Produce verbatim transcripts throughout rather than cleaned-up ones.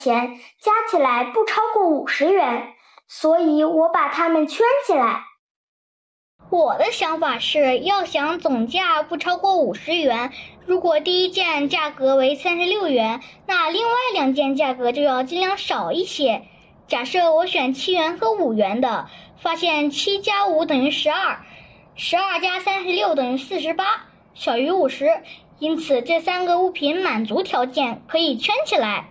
钱加起来不超过五十元，所以我把它们圈起来。 我的想法是，要想总价不超过五十元，如果第一件价格为三十六元，那另外两件价格就要尽量少一些。假设我选七元和五元的，发现七加五等于十二，十二加三十六等于四十八，小于五十，因此这三个物品满足条件，可以圈起来。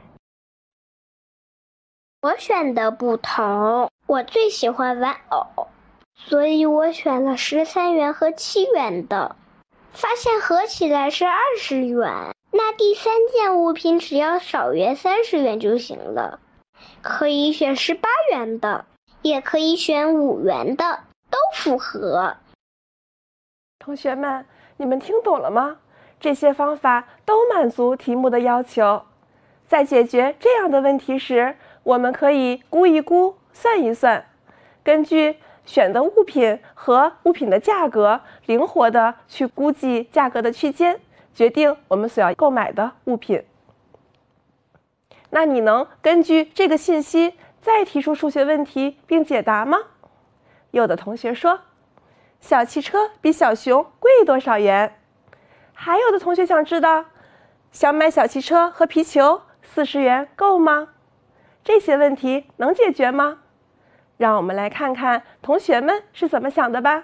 我选的不同，我最喜欢玩偶，所以我选了十三元和七元的，发现合起来是二十元，那第三件物品只要少约三十元就行了。可以选十八元的，也可以选五元的，都符合。 同学们，你们听懂了吗？这些方法都满足题目的要求。在解决这样的问题时，我们可以估一估，算一算，根据选的物品和物品的价格，灵活的去估计价格的区间，决定我们所要购买的物品。那你能根据这个信息再提出数学问题并解答吗？有的同学说，小汽车比小熊贵多少元？还有的同学想知道，想买小汽车和皮球，四十元够吗？这些问题能解决吗？让我们来看看同学们是怎么想的吧。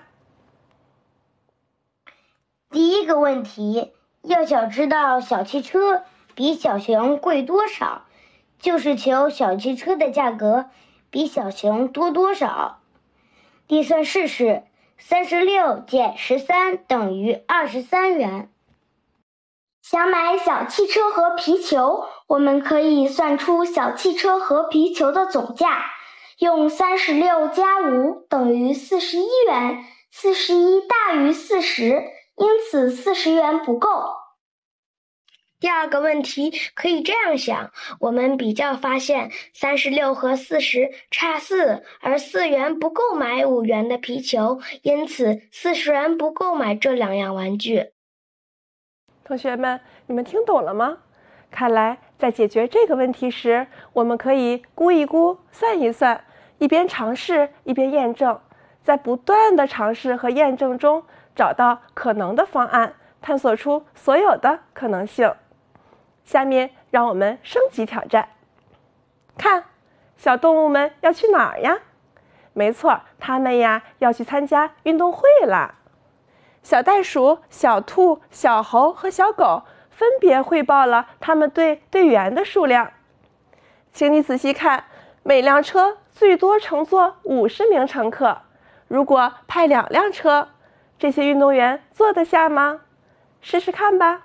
第一个问题，要想知道小汽车比小熊贵多少，就是求小汽车的价格比小熊多多少。计算式是三十六减十三等于二十三元。想买小汽车和皮球，我们可以算出小汽车和皮球的总价，用三十六加五等于四十一元，四十一大于四十，因此四十元不够。第二个问题可以这样想，我们比较发现三十六和四十差四，而四元不够买五元的皮球，因此四十元不够买这两样玩具。 同学们，你们听懂了吗？看来在解决这个问题时，我们可以估一估，算一算，一边尝试一边验证，在不断的尝试和验证中找到可能的方案，探索出所有的可能性。下面让我们升级挑战。看，小动物们要去哪儿呀？没错，它们呀要去参加运动会啦。小袋鼠、小兔、小猴和小狗分别汇报了他们队队员的数量。请你仔细看，每辆车最多乘坐五十名乘客。如果派两辆车，这些运动员坐得下吗？试试看吧。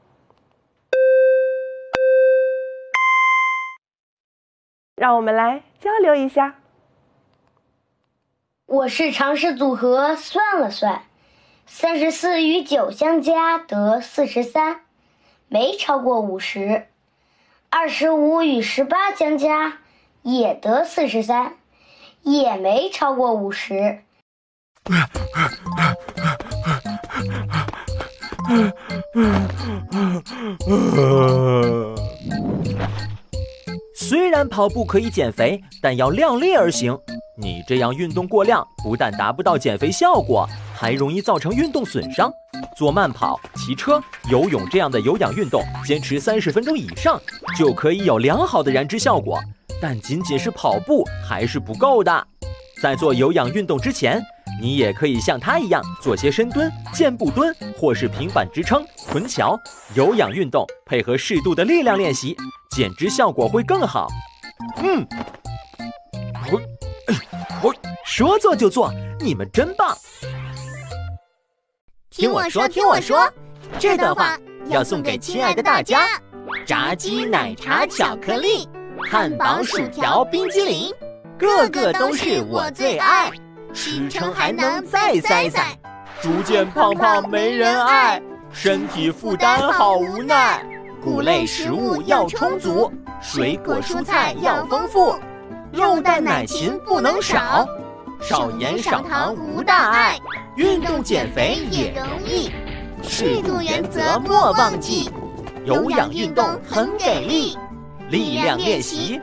让我们来交流一下。 我是尝试组合算了算，三十四与九相加得四十三，没超过五十。二十五与十八相加也得四十三，也没超过五十。 虽然跑步可以减肥，但要量力而行。你这样运动过量，不但达不到减肥效果，还容易造成运动损伤。做慢跑、骑车、游泳这样的有氧运动，坚持三十分钟以上，就可以有良好的燃脂效果。但仅仅是跑步还是不够的。在做有氧运动之前，你也可以像他一样做些深蹲、箭步蹲，或是平板支撑、臀桥。有氧运动配合适度的力量练习，减脂效果会更好。嗯，说做就做，你们真棒！ 听我说，听我说，这段话要送给亲爱的大家。炸鸡、奶茶、巧克力，汉堡、薯条、冰激凌，个个都是我最爱。吃撑还能再塞塞，逐渐胖胖没人爱，身体负担好无奈。谷类食物要充足，水果蔬菜要丰富，肉蛋奶禽不能少，少盐少糖无大碍，运动减肥也容易，适度原则莫忘记，有氧运动很给力，力量练习